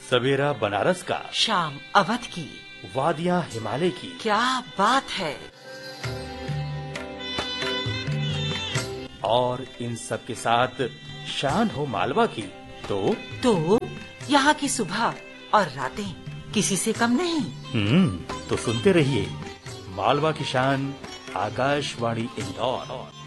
सवेरा बनारस का, शाम अवध की, वादियां हिमालय की। क्या बात है। और इन सब के साथ शान हो मालवा की, तो यहाँ की सुबह और रातें किसी से कम नहीं। तो सुनते रहिए मालवा की शान, आकाशवाणी इंदौर।